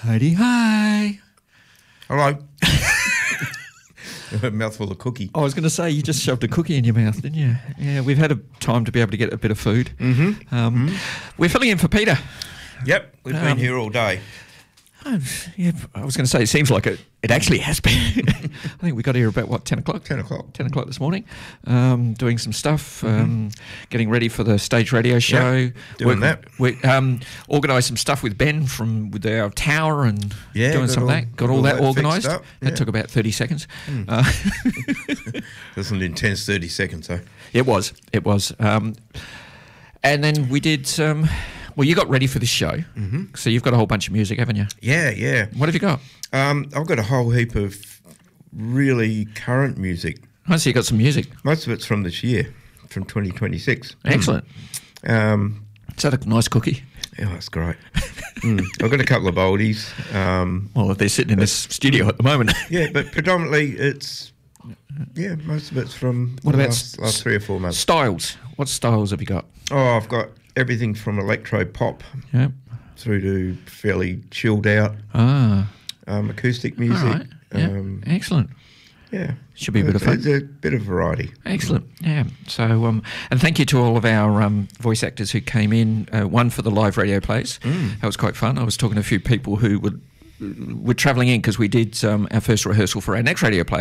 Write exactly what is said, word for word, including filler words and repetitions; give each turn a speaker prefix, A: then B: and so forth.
A: Heidi, hi.
B: Hello. A mouthful of cookie.
A: I was going to say, you just shoved a cookie in your mouth, didn't you? Yeah, we've had a time to be able to get a bit of food.
B: Mm-hmm.
A: Um, mm-hmm. We're filling in for Peter.
B: Yep, we've um, been here all day.
A: Oh, yeah, I was going to say, it seems like it, it actually has been. I think we got here about, what, ten o'clock?
B: ten o'clock.
A: ten o'clock this morning, um, doing some stuff, um, mm-hmm. getting ready for the stage radio show.
B: Yep, doing
A: Work,
B: that.
A: We um, organised some stuff with Ben from with our tower and
B: yeah,
A: doing some
B: all,
A: of that. Got all, all that, that organised. That
B: yeah.
A: took about thirty seconds.
B: Mm.
A: Uh,
B: it was an intense thirty seconds, though.
A: It was. It was. Um, and then we did... Um, Well, you got ready for this show,
B: mm-hmm.
A: so you've got a whole bunch of music, haven't you?
B: Yeah, yeah.
A: What have you got?
B: Um, I've got a whole heap of really current music.
A: Oh, so you got some music.
B: Most of it's from this year, from twenty twenty-six.
A: Excellent.
B: Mm. Um,
A: Is that a nice cookie?
B: Oh, that's great. mm. I've got a couple of oldies. Um,
A: well, they're sitting in this studio at the moment.
B: Yeah, but predominantly it's, yeah, most of it's from
A: what
B: the
A: about
B: last, last three or four months.
A: Styles? What styles have you got?
B: Oh, I've got everything from electro pop
A: yep.
B: through to fairly chilled out
A: ah.
B: um, acoustic music.
A: All right. Yep. Um, Excellent.
B: Yeah.
A: Should be a bit of fun.
B: It's a bit of variety.
A: Excellent. Yeah. So, um, and thank you to all of our um, voice actors who came in. Uh, one for the live radio plays.
B: Mm.
A: That was quite fun. I was talking to a few people who were, were travelling in because we did um, our first rehearsal for our next radio play